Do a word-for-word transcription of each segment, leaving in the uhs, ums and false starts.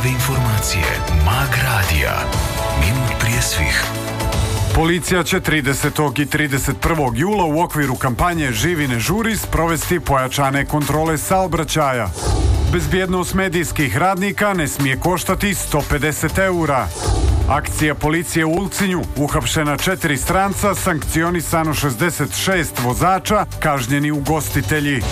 Informacije Mag Radija. Minut prije svih. Policija će tridesetog i trideset prvog jula u okviru kampanje Živi ne žuri sprovesti pojačane kontrole saobraćaja. Bezbjednost medijskih radnika ne smije koštati sto pedeset eura. Akcija policije u Ulcinju, uhapšena četiri stranca, sankcionisano šezdeset šest vozača, kažnjeni ugostitelji.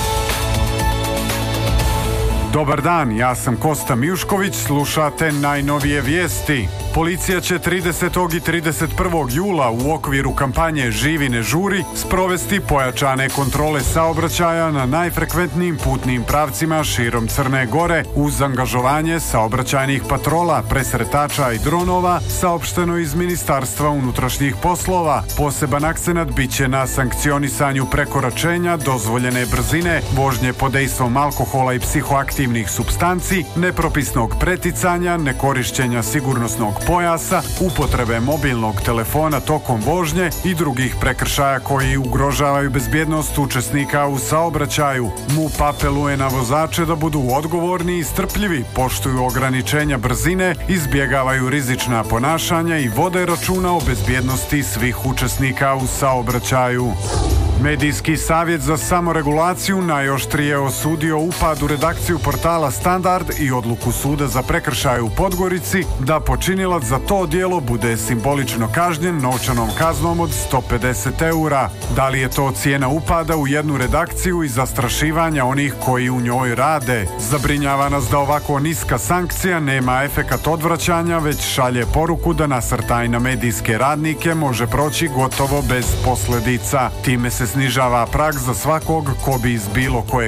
Dobar dan, ja sam Kosta Mijušković, slušate najnovije vijesti. Policija će tridesetog i trideset prvog jula u okviru kampanje Živi ne žuri sprovesti pojačane kontrole saobraćaja na najfrekventnijim putnim pravcima širom Crne Gore uz angažovanje saobraćajnih patrola, presretača i dronova, saopšteno iz Ministarstva unutrašnjih poslova. Poseban akcenat bit će na sankcionisanju prekoračenja dozvoljene brzine, vožnje pod dejstvom alkohola i psihoaktivnih supstanci, nepropisnog preticanja, nekorišćenja sigurnosnog pojasa, upotrebe mobilnog telefona tokom vožnje i drugih prekršaja koji ugrožavaju bezbjednost učesnika u saobraćaju. MUP apeluje na vozače da budu odgovorni i strpljivi, poštuju ograničenja brzine, izbjegavaju rizična ponašanja i vode računa o bezbjednosti svih učesnika u saobraćaju. Medijski savjet za samoregulaciju najoštrije osudio upad u redakciju portala Standard i odluku suda za prekršaje u Podgorici da počinilac za to djelo bude simbolično kažnjen novčanom kaznom od sto pedeset eura. Da li je to cijena upada u jednu redakciju i zastrašivanja onih koji u njoj rade? Zabrinjava nas da ovako niska sankcija nema efekat odvraćanja, već šalje poruku da nasrtaj na medijske radnike može proći gotovo bez posljedica. Time se snižava prag za svakog ko bi iz bilo koje